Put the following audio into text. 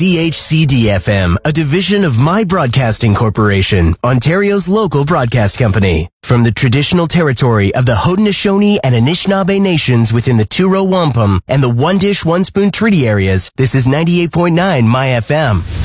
DHCD-FM, a division of My Broadcasting Corporation, Ontario's local broadcast company. From the traditional territory of the Haudenosaunee and Anishinaabe nations within the Two-Row Wampum and the One Dish, One Spoon Treaty areas, this is 98.9 My FM.